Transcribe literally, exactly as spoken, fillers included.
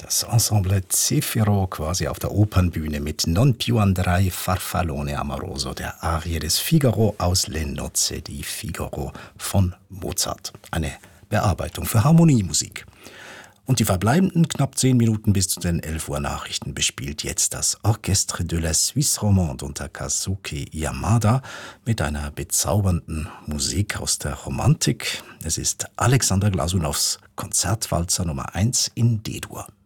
Das Ensemble Zefiro quasi auf der Opernbühne mit Non più andrai farfallone amoroso, der Arie des Figaro aus Le Nozze di Figaro von Mozart. Eine Bearbeitung für Harmoniemusik. Und die verbleibenden knapp zehn Minuten bis zu den elf Uhr Nachrichten bespielt jetzt das Orchestre de la Suisse Romande unter Kazuki Yamada mit einer bezaubernden Musik aus der Romantik. Es ist Alexander Glasunows Konzertwalzer Nummer eins in D-Dur.